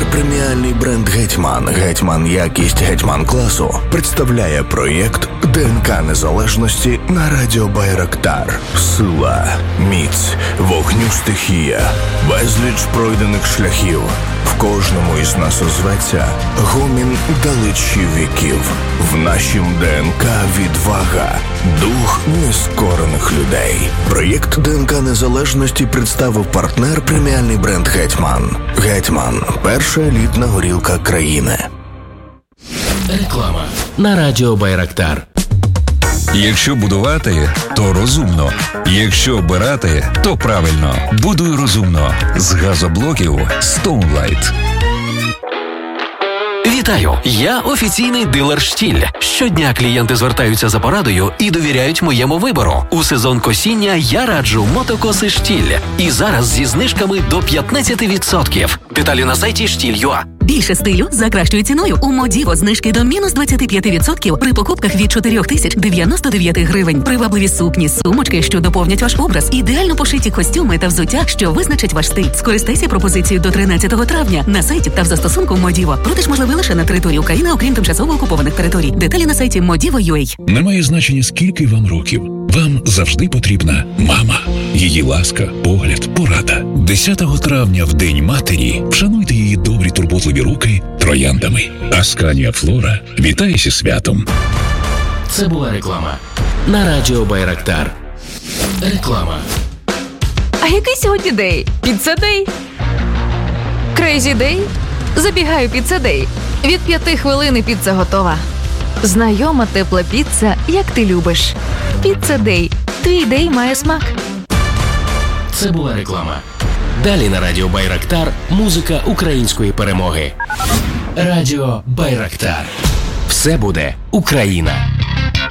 преміальний бренд «Гетьман», «Гетьман якість», «Гетьман класу» представляє проєкт ДНК Незалежності на радіо Байрактар. Сила, міць, вогню стихія, безліч пройдених шляхів. В кожному із нас озветься гомін далечі віків. В нашім ДНК відвага, дух нескорених людей. Проєкт ДНК Незалежності представив партнер преміальний бренд «Гетьман». «Гетьман» – перша елітна горілка країни. Реклама на радіо Байрактар. Якщо будувати, то розумно. Якщо обирати, то правильно. Будуй розумно. З газоблоків Stoneline. Вітаю! Я офіційний дилер «Штіль». Щодня клієнти звертаються за порадою і довіряють моєму вибору. У сезон косіння я раджу мотокоси «Штіль». І зараз зі знижками до 15%. Деталі на сайті штіль.ua. Більше стилю за кращою ціною. У Модіво знижки до мінус 25% при покупках від 4099 гривень. Привабливі сукні, сумочки, що доповнять ваш образ. Ідеально пошиті костюми та взуття, що визначать ваш стиль. Скористайся пропозицією до 13 травня на сайті та в застосунку Модіво. Продаж можливий лише на території України, окрім тимчасово окупованих територій. Деталі на сайті Modivo.ua. Немає значення, скільки вам років. Вам завжди потрібна мама. Її ласка, погляд, порада. 10 травня в День матері вшануйте її добрі турботливі руки трояндами. Асканія Флора вітає зі святом. Це була реклама на радіо Байрактар. Реклама. А який сьогодні день? Піцца-дей? Крейзі-дей? Забігаю піцца-дей. Від 5 хвилин і піца готова. Знайома тепла піца, як ти любиш. Піцца-дей. Твій дей має смак. Це була реклама. Далі на радіо Байрактар музика української перемоги. Радіо Байрактар. Все буде Україна.